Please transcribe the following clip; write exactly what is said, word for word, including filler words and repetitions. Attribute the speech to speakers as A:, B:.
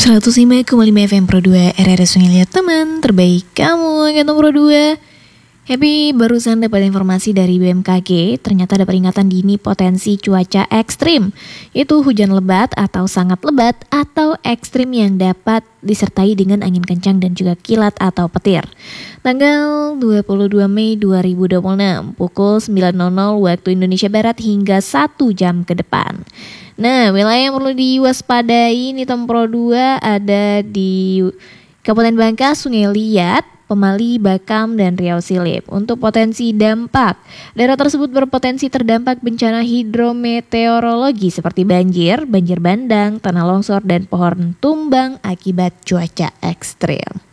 A: seratus lima koma lima F M Pro dua R R Sungai Liat teman terbaik kamu Angkatan Pro dua. Happy barusan dapat informasi dari B M K G, ternyata ada peringatan dini potensi cuaca ekstrim. Itu hujan lebat atau sangat lebat atau ekstrim yang dapat disertai dengan angin kencang dan juga kilat atau petir. Tanggal dua puluh dua Mei dua ribu dua puluh enam pukul sembilan waktu Indonesia Barat hingga satu jam ke depan. Nah, wilayah yang perlu diwaspadai nih Tom Pro dua ada di Kabupaten Bangka, Sungai Liat, Pemali, Bakam, dan Riau Silip. Untuk potensi dampak, daerah tersebut berpotensi terdampak bencana hidrometeorologi seperti banjir, banjir bandang, tanah longsor, dan pohon tumbang akibat cuaca ekstrim.